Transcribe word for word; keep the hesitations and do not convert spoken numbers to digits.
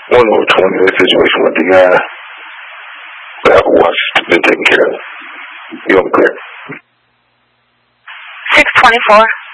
one more twenty in the situation with the guy. The Apple Watch has been taken care of. You on clear? six twenty-four.